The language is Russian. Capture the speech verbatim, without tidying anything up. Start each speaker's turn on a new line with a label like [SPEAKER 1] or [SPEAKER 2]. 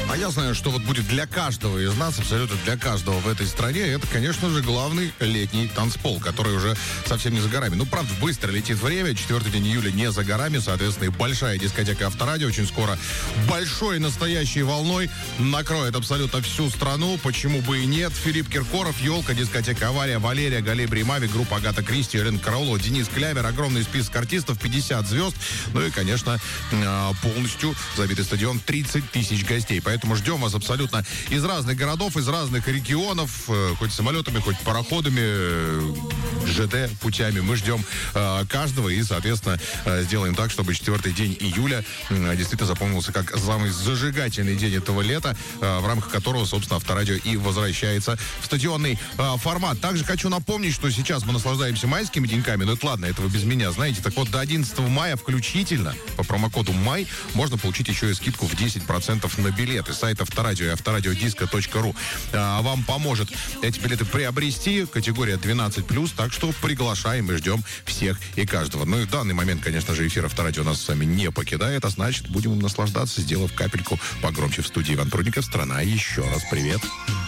[SPEAKER 1] А я знаю, что вот будет для каждого из нас, абсолютно для каждого в этой стране, это, конечно же, главный летний танцпол, который уже совсем не за горами. Ну, правда, быстро летит время, четвертый день июля не за горами, соответственно, и большая дискотека Авторадио очень скоро большой настоящей волной накроет абсолютно всю страну. Почему бы и нет? Филипп Киркоров, Елка, дискотека Авария, Валерия, Галебри Мавик, группа Агата Кристи, Елена Караулова, Денис Клявер, огромный список артистов, пятьдесят звезд, ну и, конечно, полностью забитый стадион, тридцать тысяч гостей. Поэтому Поэтому ждем вас абсолютно из разных городов, из разных регионов, хоть самолетами, хоть пароходами, ЖД путями. Мы ждем э, каждого и, соответственно, э, сделаем так, чтобы четвертый день июля э, действительно запомнился как самый зажигательный день этого лета, э, в рамках которого, собственно, Авторадио и возвращается в стадионный э, формат. Также хочу напомнить, что сейчас мы наслаждаемся майскими деньками, но это ладно, этого без меня, знаете. Так вот, до одиннадцатого мая включительно по промокоду МАЙ можно получить еще и скидку в десять процентов на билеты. Сайт Авторадио и авторадиодиско точка ру а, вам поможет эти билеты приобрести. Категория двенадцать плюс, так что приглашаем и ждем всех и каждого. Ну и в данный момент, конечно же, эфир Авторадио нас с вами не покидает, а значит, будем им наслаждаться, сделав капельку погромче. В студии Иван Прудников. Страна, еще раз привет.